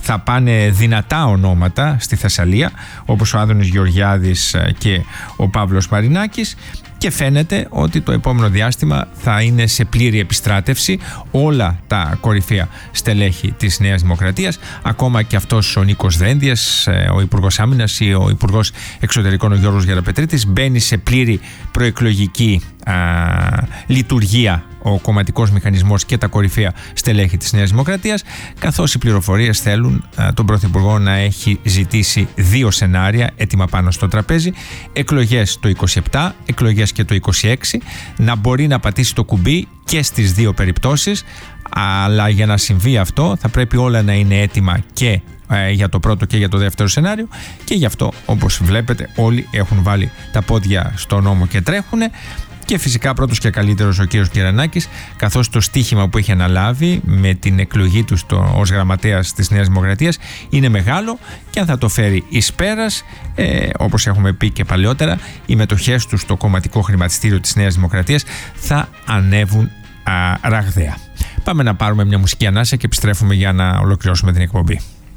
θα πάνε δυνατά ονόματα στη Θεσσαλία, όπως ο Άδωνης Γεωργιάδης και ο Παύλος Μαρινάκης, και φαίνεται ότι το επόμενο διάστημα θα είναι σε πλήρη επιστράτευση όλα τα κορυφαία στελέχη της Νέας Δημοκρατίας, ακόμα και αυτός ο Νίκος Δένδιας, ο Υπουργός Άμυνας, ή ο Υπουργός Εξωτερικών ο Γιώργος Γεραπετρίτης. Μπαίνει σε πλήρη προεκλογική λειτουργία ο κομματικός μηχανισμός και τα κορυφαία στελέχη της Νέας Δημοκρατίας, καθώς οι πληροφορίες θέλουν τον Πρωθυπουργό να έχει ζητήσει 2 σενάρια έτοιμα πάνω στο τραπέζι: εκλογές το 27, εκλογές και το 26, να μπορεί να πατήσει το κουμπί και στις 2 περιπτώσεις, αλλά για να συμβεί αυτό θα πρέπει όλα να είναι έτοιμα και για το πρώτο και για το δεύτερο σενάριο, και γι' αυτό, όπως βλέπετε, όλοι έχουν βάλει τα πόδια στον ώμο και τρέχουν. Και φυσικά πρώτος και καλύτερος ο κύριος Κυρανάκης, καθώς το στίχημα που έχει αναλάβει με την εκλογή του ως γραμματέας της Νέας Δημοκρατίας είναι μεγάλο, και αν θα το φέρει εις πέρας, όπως έχουμε πει και παλαιότερα, οι μετοχές του στο κομματικό χρηματιστήριο της Νέας Δημοκρατίας θα ανέβουν ραγδαία. Πάμε να πάρουμε μια μουσική ανάσα και επιστρέφουμε για να ολοκληρώσουμε την εκπομπή.